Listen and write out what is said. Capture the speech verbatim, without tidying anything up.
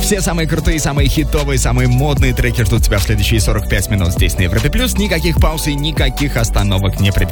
Все самые крутые, самые хитовые, самые модные треки ждут тебя в следующие сорок пять минут здесь на Европе Плюс. Никаких пауз и никаких остановок не предвидится.